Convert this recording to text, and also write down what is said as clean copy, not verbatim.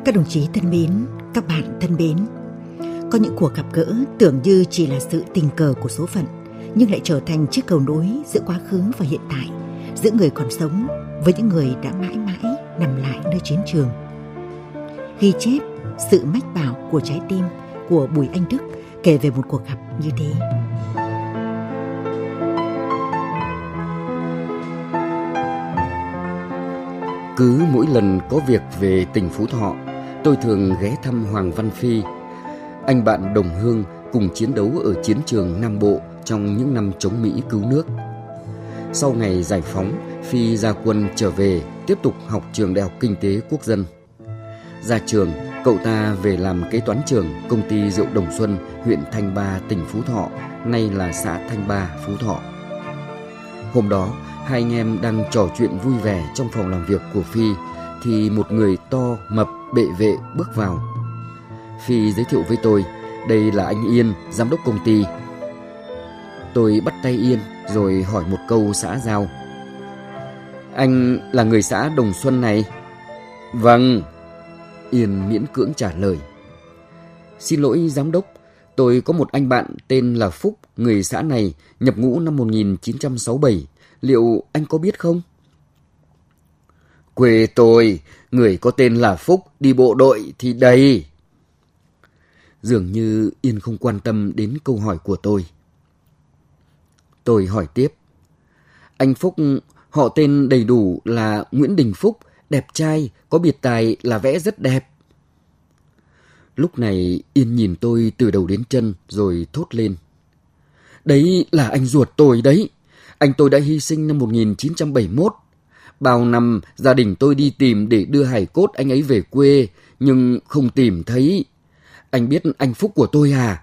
Các đồng chí thân mến, các bạn thân mến, có những cuộc gặp gỡ tưởng như chỉ là sự tình cờ của số phận, nhưng lại trở thành chiếc cầu nối giữa quá khứ và hiện tại, giữa người còn sống với những người đã mãi mãi nằm lại nơi chiến trường. Ghi chép sự mách bảo của trái tim của Bùi Anh Đức kể về một cuộc gặp như thế. Cứ mỗi lần có việc về tỉnh Phú Thọ, tôi thường ghé thăm Hoàng Văn Phi, anh bạn đồng hương cùng chiến đấu ở chiến trường Nam Bộ trong những năm chống Mỹ cứu nước. Sau ngày giải phóng, Phi ra quân trở về, tiếp tục học trường Đại học Kinh tế Quốc dân. Ra trường, cậu ta về làm kế toán trưởng công ty rượu Đồng Xuân, huyện Thanh Ba, tỉnh Phú Thọ, nay là xã Thanh Ba, Phú Thọ. Hôm đó, hai anh em đang trò chuyện vui vẻ trong phòng làm việc của Phi, thì một người to, mập, bệ vệ bước vào. Phi giới thiệu với tôi, đây là anh Yên, giám đốc công ty. Tôi bắt tay Yên rồi hỏi một câu xã giao. Anh là người xã Đồng Xuân này? Vâng. Yên miễn cưỡng trả lời. Xin lỗi giám đốc, tôi có một anh bạn tên là Phúc, người xã này, nhập ngũ năm 1967. Liệu anh có biết không? Quê tôi, người có tên là Phúc đi bộ đội thì đầy. Dường như Yên không quan tâm đến câu hỏi của tôi. Tôi hỏi tiếp. Anh Phúc, họ tên đầy đủ là Nguyễn Đình Phúc, đẹp trai, có biệt tài là vẽ rất đẹp. Lúc này Yên nhìn tôi từ đầu đến chân rồi thốt lên. Đấy là anh ruột tôi đấy. Anh tôi đã hy sinh năm 1971. Bao năm gia đình tôi đi tìm để đưa hài cốt anh ấy về quê, nhưng không tìm thấy. Anh biết anh Phúc của tôi à?